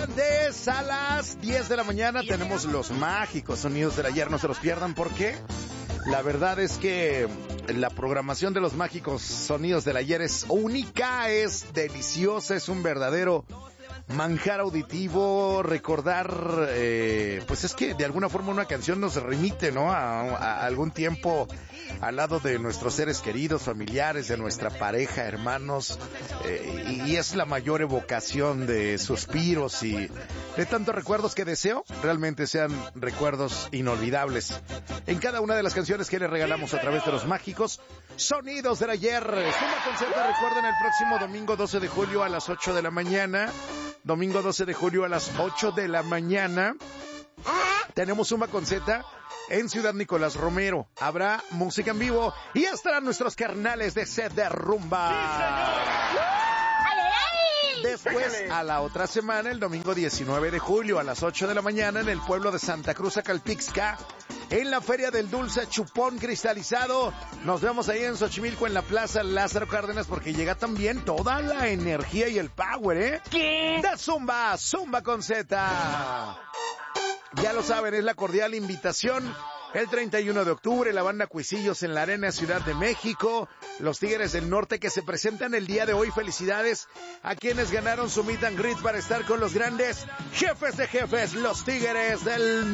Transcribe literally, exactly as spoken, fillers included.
instantes a las diez de la mañana tenemos los mágicos sonidos del ayer. No se los pierdan porque la verdad es que la programación de los mágicos sonidos del ayer es única, es deliciosa, es un verdadero manjar auditivo. Recordar, eh, pues es que de alguna forma una canción nos remite, ¿no? A, a algún tiempo al lado de nuestros seres queridos, familiares, de nuestra pareja, hermanos, eh, y, y es la mayor evocación de suspiros y de tantos recuerdos que deseo realmente sean recuerdos inolvidables. En cada una de las canciones que les regalamos a través de los mágicos sonidos del ayer. Suma Concierto, recuerden, el próximo domingo doce de julio a las ocho de la mañana. Domingo doce de julio a las ocho de la mañana. Tenemos Suma Concierto en Ciudad Nicolás Romero. Habrá música en vivo y estarán nuestros carnales de Set de Rumba. Después, a la otra semana, el domingo diecinueve de julio a las ocho de la mañana, en el pueblo de Santa Cruz, Acalpixca, en la Feria del Dulce Chupón Cristalizado. Nos vemos ahí en Xochimilco, en la Plaza Lázaro Cárdenas, porque llega también toda la energía y el power, ¿eh? ¿Qué? De Zumba, Zumba con Z. Ya lo saben, es la cordial invitación. El treinta y uno de octubre, la banda Cuisillos en la Arena Ciudad de México. Los Tigres del Norte que se presentan el día de hoy. Felicidades a quienes ganaron su meet and greet para estar con los grandes jefes de jefes, los Tigres del